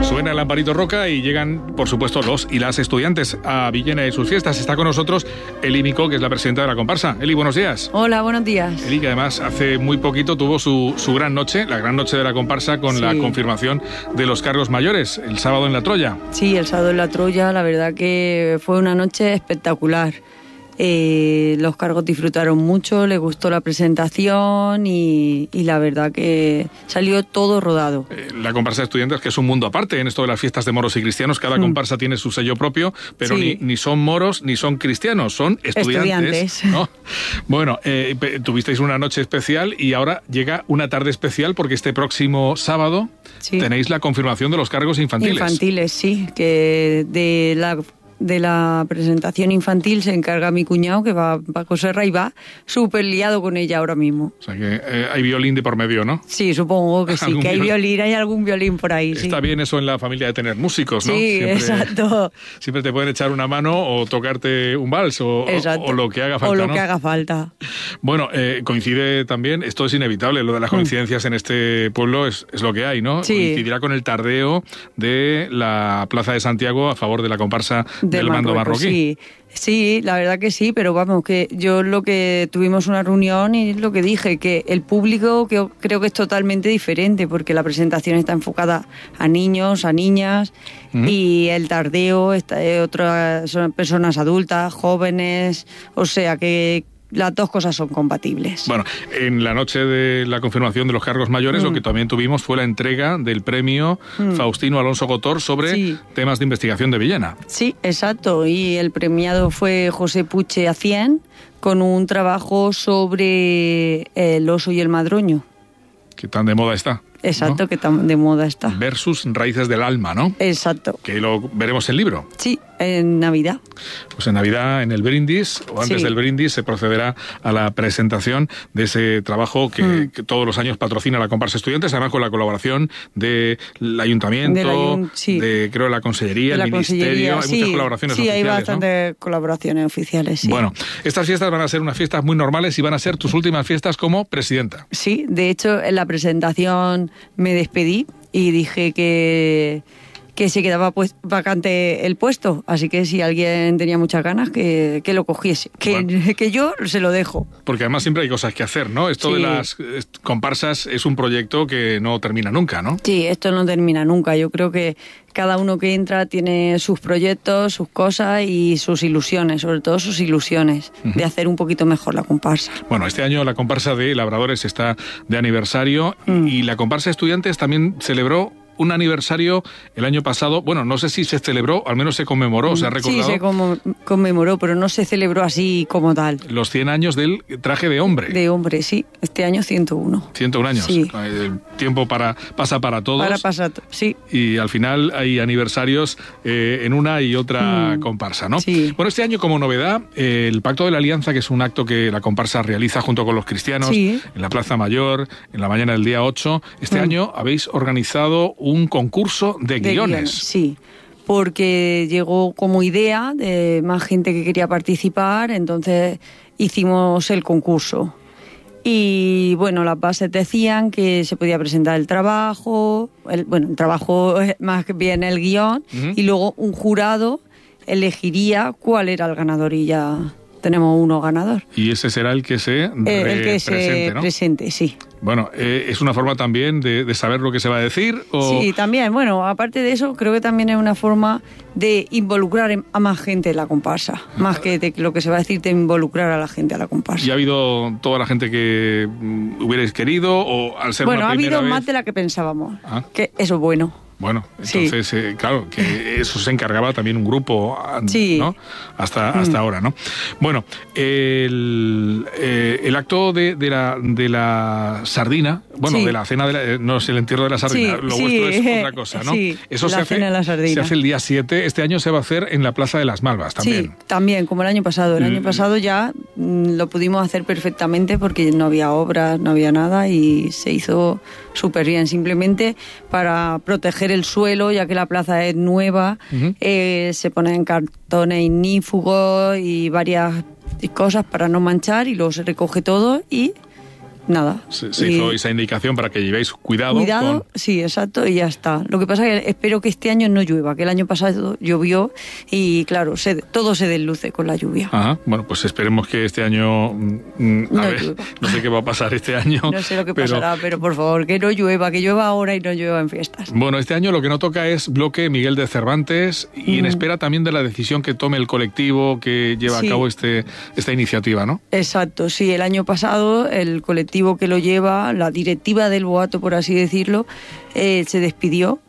Suena el Amparito Roca y llegan, por supuesto, los y las estudiantes a Villena y sus fiestas. Está con nosotros Eli Micó, que es la presidenta de la comparsa. Eli, buenos días. Hola, buenos días. Eli, que además hace muy poquito tuvo su gran noche, la gran noche de la comparsa, con la confirmación de los cargos mayores, el sábado en la Troya. Sí, el sábado en la Troya, la verdad que fue una noche espectacular. Los cargos disfrutaron mucho, les gustó la presentación y la verdad que salió todo rodado. La comparsa de estudiantes, que es un mundo aparte en esto de las fiestas de moros y cristianos. Cada comparsa tiene su sello propio, pero ni son moros ni son cristianos, son estudiantes, ¿no? Bueno, tuvisteis una noche especial y ahora llega una tarde especial porque este próximo sábado tenéis la confirmación de los cargos infantiles. Infantiles, sí, que de la presentación infantil se encarga mi cuñado, que va Paco Serra, y va súper liado con ella ahora mismo. O sea que hay violín de por medio, ¿no? Sí, supongo que sí, que hay violín, hay algún violín por ahí. Está bien eso en la familia de tener músicos, ¿no? Sí, exacto. Siempre te pueden echar una mano o tocarte un vals o lo que haga falta, o lo ¿no? que haga falta. Bueno, coincide también, esto es inevitable, lo de las coincidencias en este pueblo es lo que hay, ¿no? Sí. Coincidirá con el tardeo de la Plaza de Santiago a favor de la comparsa del mando marroquí. Sí, la verdad que sí, pero vamos, que yo lo que tuvimos una reunión y lo que dije, que el público que creo que es totalmente diferente, porque la presentación está enfocada a niños, a niñas, y el tardeo son personas adultas, jóvenes, o sea que las dos cosas son compatibles. Bueno, en la noche de la confirmación de los cargos mayores, lo que también tuvimos fue la entrega del premio Faustino Alonso Gotor sobre temas de investigación de Villena. Sí, exacto, y el premiado fue José Puche Acien, con un trabajo sobre el oso y el madroño. Que tan de moda está. Exacto, ¿no? Que tan de moda está. Versus Raíces del Alma, ¿no? Exacto. Que lo veremos en el libro. Sí, en Navidad. Pues en Navidad, en el brindis, o antes del brindis, se procederá a la presentación de ese trabajo que todos los años patrocina la comparsa estudiantes, además con la colaboración del ayuntamiento, creo, la consellería, el ministerio, hay muchas colaboraciones oficiales. Sí, hay bastantes colaboraciones oficiales, sí. Bueno, estas fiestas van a ser unas fiestas muy normales y van a ser tus últimas fiestas como presidenta. Sí, de hecho, en la presentación me despedí y dije que se quedaba vacante el puesto, así que si alguien tenía muchas ganas, que lo cogiese, que yo se lo dejo. Porque además siempre hay cosas que hacer, ¿no? Esto de las comparsas es un proyecto que no termina nunca, ¿no? Sí, esto no termina nunca. Yo creo que cada uno que entra tiene sus proyectos, sus cosas y sus ilusiones, sobre todo sus ilusiones de hacer un poquito mejor la comparsa. Bueno, este año la comparsa de Labradores está de aniversario y la comparsa de estudiantes también celebró un aniversario el año pasado. Bueno, no sé si se celebró, al menos se conmemoró, se ha recordado. Sí, se conmemoró, pero no se celebró así como tal. Los 100 años del traje de hombre. De hombre, sí. Este año 101. 101 años. Sí. El tiempo pasa para todos. Sí. Y al final hay aniversarios en una y otra comparsa, ¿no? Sí. Bueno, este año como novedad, el Pacto de la Alianza, que es un acto que la comparsa realiza junto con los cristianos en la Plaza Mayor, en la mañana del día 8. Este año habéis organizado un concurso de guiones. Sí, porque llegó como idea de más gente que quería participar, entonces hicimos el concurso. Y bueno, las bases decían que se podía presentar el trabajo más bien el guión, y luego un jurado elegiría cuál era el ganador y ya tenemos uno ganador. Y ese será el que se presente, sí. Bueno, ¿es una forma también de saber lo que se va a decir? Sí, también. Bueno, aparte de eso, creo que también es una forma de involucrar a más gente en la comparsa. Más que de lo que se va a decir, de involucrar a la gente a la comparsa. ¿Y ha habido toda la gente que hubierais querido o al ser una primera vez? Bueno, ha habido más de la que pensábamos. Que eso es bueno. Bueno, entonces, claro, que eso se encargaba también un grupo, ¿no? Hasta ahora, ¿no? Bueno, el acto de la sardina, de la cena, no es el entierro de la sardina, lo vuestro es otra cosa, ¿no? Sí, eso se hace el día 7, este año se va a hacer en la Plaza de las Malvas también. Sí, también, como el año pasado. El año pasado ya lo pudimos hacer perfectamente porque no había obras, no había nada y se hizo súper bien, simplemente para proteger el suelo, ya que la plaza es nueva, se ponen cartones ignífugos y varias cosas para no manchar y luego se recoge todo y nada. Se hizo esa indicación para que llevéis cuidado. Sí, exacto, y ya está. Lo que pasa es que espero que este año no llueva, que el año pasado llovió y claro, todo se desluce con la lluvia. Ajá, bueno, pues esperemos que este año... no sé qué va a pasar este año. No sé lo que pasará, pero por favor, que no llueva, que llueva ahora y no llueva en fiestas. Bueno, este año lo que no toca es bloque Miguel de Cervantes y en espera también de la decisión que tome el colectivo que lleva a cabo esta iniciativa, ¿no? Exacto, sí, el año pasado el colectivo que lo lleva, la directiva del boato, por así decirlo, se despidió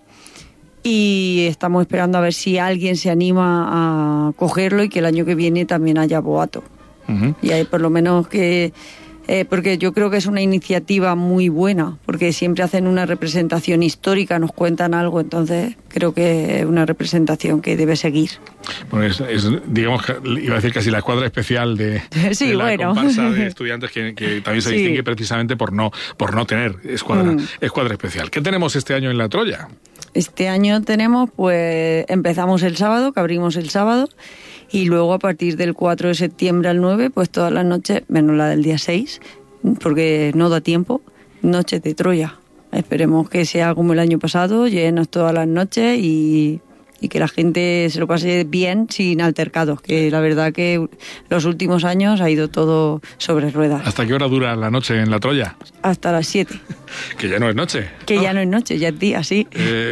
y estamos esperando a ver si alguien se anima a cogerlo y que el año que viene también haya boato. Y hay por lo menos que... porque yo creo que es una iniciativa muy buena, porque siempre hacen una representación histórica, nos cuentan algo, entonces creo que es una representación que debe seguir. Bueno, digamos, iba a decir casi la escuadra especial de la comparsa de estudiantes que también se distingue precisamente por no tener escuadra especial. ¿Qué tenemos este año en La Troya? Este año tenemos, pues empezamos el sábado, que abrimos el sábado, y luego a partir del 4 de septiembre al 9, pues todas las noches, menos la del día 6, porque no da tiempo, noches de Troya. Esperemos que sea como el año pasado, llenos todas las noches y que la gente se lo pase bien sin altercados, que la verdad que los últimos años ha ido todo sobre ruedas. ¿Hasta qué hora dura la noche en La Troya? Hasta las 7. Que ya no es noche. Que ya no es noche, ya es día, sí.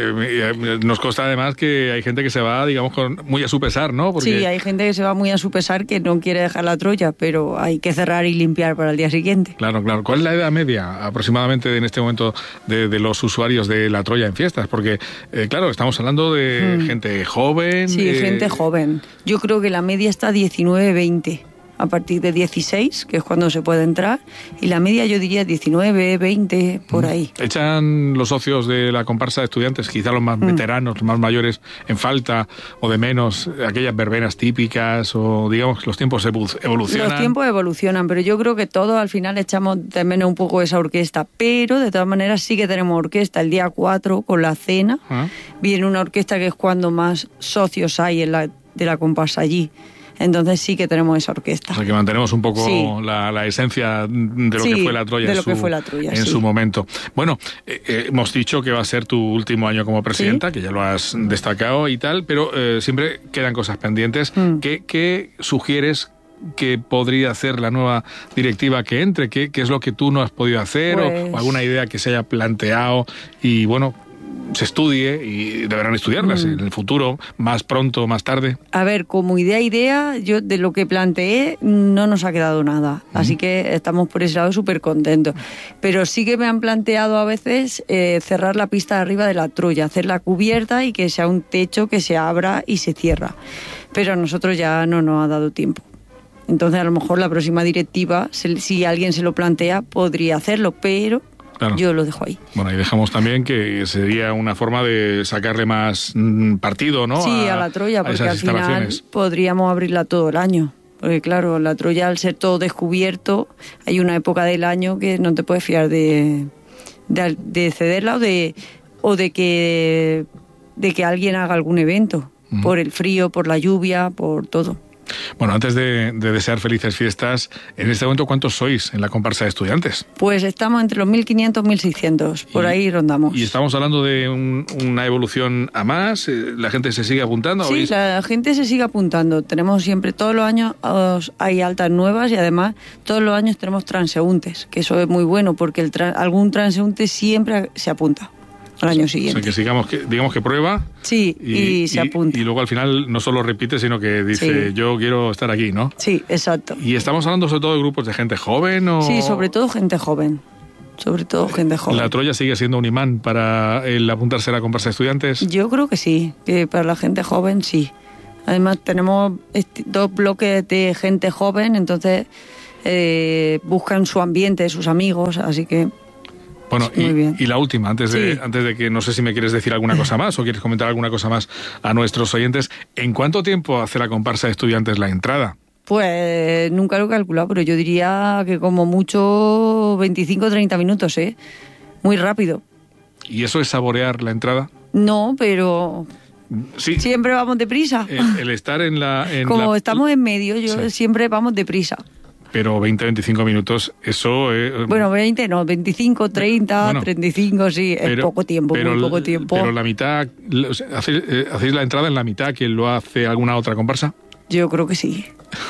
Nos consta además que hay gente que se va, digamos, muy a su pesar, ¿no? Sí, hay gente que se va muy a su pesar, que no quiere dejar La Troya, pero hay que cerrar y limpiar para el día siguiente. Claro. ¿Cuál es la edad media aproximadamente en este momento de los usuarios de La Troya en fiestas? Porque, claro, estamos hablando de gente joven. Sí, gente joven. Yo creo que la media está 19-20. A partir de 16, que es cuando se puede entrar, y la media yo diría 19, 20, por ahí. ¿Echan los socios de la comparsa de estudiantes, quizá los más veteranos, los más mayores, en falta o de menos aquellas verbenas típicas o digamos que los tiempos evolucionan? Los tiempos evolucionan, pero yo creo que todos al final echamos de menos un poco esa orquesta, pero de todas maneras sí que tenemos orquesta el día 4 con la cena. Viene una orquesta que es cuando más socios hay de la comparsa allí. Entonces sí que tenemos esa orquesta. O sea que mantenemos un poco la esencia de lo que fue La Troya en su momento. Bueno, hemos dicho que va a ser tu último año como presidenta, que ya lo has destacado y tal, pero siempre quedan cosas pendientes. ¿Qué sugieres que podría hacer la nueva directiva que entre? ¿Qué es lo que tú no has podido hacer o alguna idea que se haya planteado y bueno, se estudie y deberán estudiarlas en el futuro, más pronto, más tarde? A ver, como idea, yo de lo que planteé no nos ha quedado nada, así que estamos por ese lado súper contentos. Pero sí que me han planteado a veces cerrar la pista de arriba de La Troya, hacer la cubierta y que sea un techo que se abra y se cierra. Pero a nosotros ya no nos ha dado tiempo. Entonces a lo mejor la próxima directiva, si alguien se lo plantea, podría hacerlo, pero... Claro. Yo lo dejo ahí. Bueno, y dejamos también que sería una forma de sacarle más partido, ¿no? Sí, a La Troya, porque al final podríamos abrirla todo el año. Porque claro, La Troya, al ser todo descubierto, hay una época del año que no te puedes fiar de cederla o de que alguien haga algún evento. Por el frío, por la lluvia, por todo. Bueno, antes de desear felices fiestas, en este momento, ¿cuántos sois en la comparsa de estudiantes? Pues estamos entre los 1.500 y 1.600, por ahí rondamos. ¿Y estamos hablando de una evolución a más? ¿La gente se sigue apuntando? Sí, la gente se sigue apuntando. Tenemos siempre, todos los años hay altas nuevas y además todos los años tenemos transeúntes, que eso es muy bueno porque algún transeúnte siempre se apunta al año siguiente. O sea, que digamos que prueba. Sí, y se apunta. Y luego al final no solo repite, sino que dice, yo quiero estar aquí, ¿no? Sí, exacto. ¿Y estamos hablando sobre todo de grupos de gente joven o...? Sí, sobre todo gente joven. ¿La Troya sigue siendo un imán para el apuntarse a la comparsa de estudiantes? Yo creo que sí, que para la gente joven sí. Además tenemos 2 bloques de gente joven, entonces buscan su ambiente, sus amigos, así que... Bueno, y la última, antes de que no sé si me quieres decir alguna cosa más o quieres comentar alguna cosa más a nuestros oyentes, ¿en cuánto tiempo hace la comparsa de estudiantes la entrada? Pues nunca lo he calculado, pero yo diría que como mucho 25 o 30 minutos, muy rápido. ¿Y eso es saborear la entrada? No, pero... Sí. Siempre vamos deprisa. El estar como estamos en medio, siempre vamos deprisa. Pero 20-25 minutos, eso... Bueno, 20 no, 25, 30, 35, sí, es poco tiempo, muy poco tiempo. Pero la mitad, ¿hacéis la entrada en la mitad? ¿Quién lo hace alguna otra comparsa? Yo creo que sí.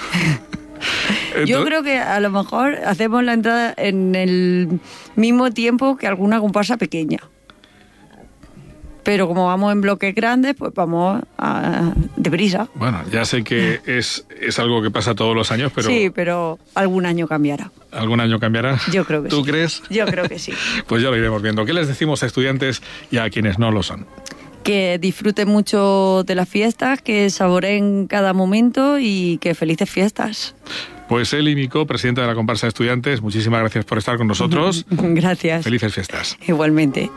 Yo creo que a lo mejor hacemos la entrada en el mismo tiempo que alguna comparsa pequeña. Pero como vamos en bloques grandes, pues vamos deprisa. Bueno, ya sé que es algo que pasa todos los años, pero... Sí, pero algún año cambiará. ¿Algún año cambiará? Yo creo que sí. ¿Tú crees? Yo creo que sí. Pues ya lo iremos viendo. ¿Qué les decimos a estudiantes y a quienes no lo son? Que disfruten mucho de las fiestas, que saboreen cada momento y que felices fiestas. Pues Eli Micó, presidenta de la comparsa de estudiantes, muchísimas gracias por estar con nosotros. Gracias. Felices fiestas. Igualmente.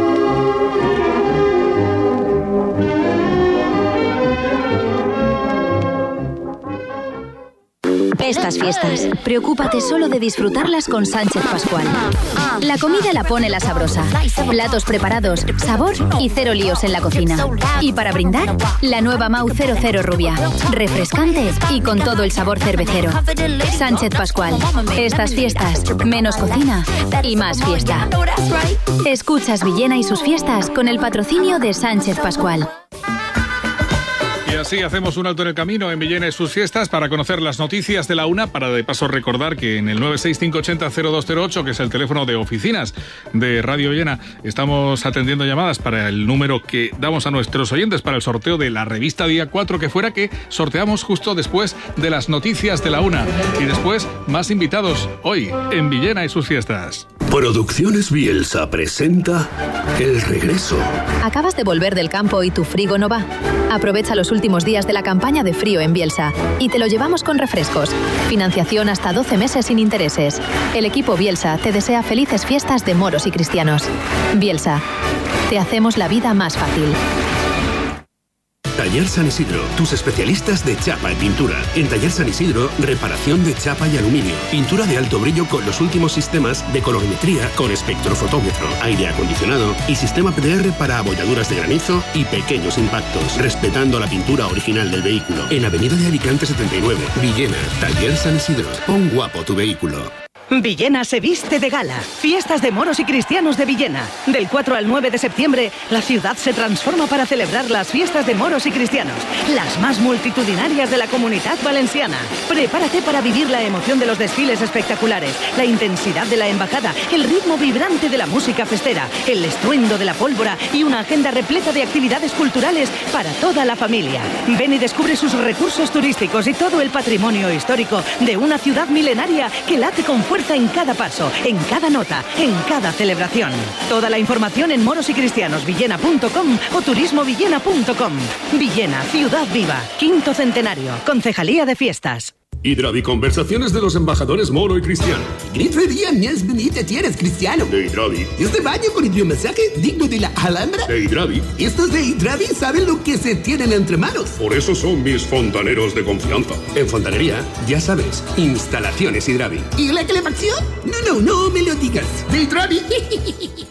Estas fiestas, preocúpate solo de disfrutarlas con Sánchez Pascual. La comida la pone la sabrosa. Platos preparados, sabor y cero líos en la cocina. Y para brindar, la nueva Mau 00 Rubia. Refrescante y con todo el sabor cervecero. Sánchez Pascual. Estas fiestas, menos cocina y más fiesta. Escuchas Villena y sus fiestas con el patrocinio de Sánchez Pascual. Y así hacemos un alto en el camino en Villena y sus fiestas para conocer las noticias de la una, para de paso recordar que en el 96580-0208, que es el teléfono de oficinas de Radio Villena, estamos atendiendo llamadas para el número que damos a nuestros oyentes para el sorteo de la revista Día 4 que fuera, que sorteamos justo después de las noticias de la una. Y después, más invitados hoy en Villena y sus fiestas. Producciones Bielsa presenta El Regreso. ¿Acabas de volver del campo y tu frigo no va? Aprovecha los últimos días de la campaña de frío en Bielsa y te lo llevamos con refrescos. Financiación hasta 12 meses sin intereses. El equipo Bielsa te desea felices fiestas de moros y cristianos. Bielsa, te hacemos la vida más fácil. Taller San Isidro, tus especialistas de chapa y pintura. En Taller San Isidro, reparación de chapa y aluminio, pintura de alto brillo con los últimos sistemas de colorimetría con espectrofotómetro, aire acondicionado y sistema PDR para abolladuras de granizo y pequeños impactos, respetando la pintura original del vehículo. En Avenida de Alicante 79, Villena, Taller San Isidro. Pon guapo tu vehículo. Villena se viste de gala. Fiestas de moros y cristianos de Villena. Del 4 al 9 de septiembre, la ciudad se transforma para celebrar las fiestas de moros y cristianos, las más multitudinarias de la Comunidad Valenciana. Prepárate para vivir la emoción de los desfiles espectaculares, la intensidad de la embajada, el ritmo vibrante de la música festera, el estruendo de la pólvora y una agenda repleta de actividades culturales para toda la familia. Ven y descubre sus recursos turísticos y todo el patrimonio histórico de una ciudad milenaria que late con fuerza en cada paso, en cada nota, en cada celebración. Toda la información en morosycristianosvillena.com o turismovillena.com. Villena, ciudad viva, 5º centenario, Concejalía de Fiestas. Hidravi, conversaciones de los embajadores moro y cristiano. Grito día, más bonita tienes, cristiano. De Hidravi. Este baño con hidromasaje digno de la Alhambra. De Hidravi. Estos de Hidravi saben lo que se tienen entre manos. Por eso son mis fontaneros de confianza. En fontanería, ya sabes, instalaciones Hidravi. ¿Y la calefacción? No me lo digas. De Hidravi.